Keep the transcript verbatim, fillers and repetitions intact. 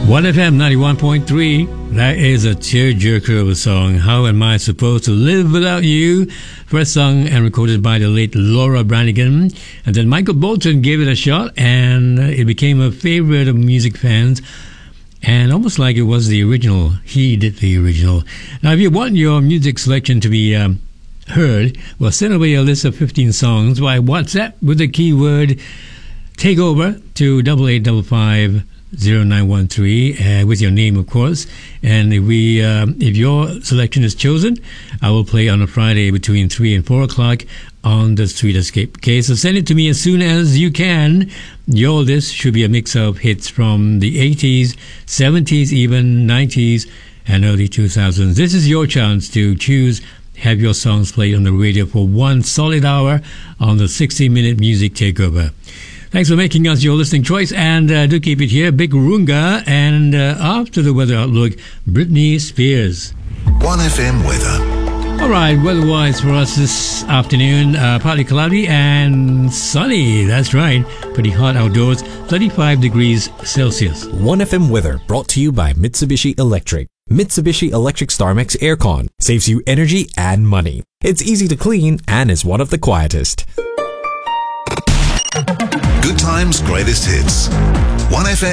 one F M ninety-one point three. That is a tearjerker of a song. How Am I Supposed to Live Without You? First sung and recorded by the late Laura Branigan. And then Michael Bolton gave it a shot, and it became a favorite of music fans. And almost like it was the original. He did the original. Now, if you want your music selection to be um, heard, well, send away a list of fifteen songs by WhatsApp with the keyword takeover to double eight double five zero nine one three uh, with your name, of course. And if we, uh, if your selection is chosen, I will play on a Friday between three and four o'clock on the Street Escape. Okay, so send it to me as soon as you can. Your list should be a mix of hits from the eighties, seventies, even nineties, and early two thousands. This is your chance to choose. Have your songs played on the radio for one solid hour on the sixty minute Music Takeover. Thanks for making us your listening choice, and uh, do keep it here. Big Runga, and uh, after the weather outlook, Britney Spears. one F M weather. All right, weather-wise for us this afternoon, uh, partly cloudy and sunny. That's right, pretty hot outdoors, thirty-five degrees Celsius. one F M weather brought to you by Mitsubishi Electric. Mitsubishi Electric StarMax Aircon saves you energy and money. It's easy to clean and is one of the quietest. Good times, greatest hits. one F M.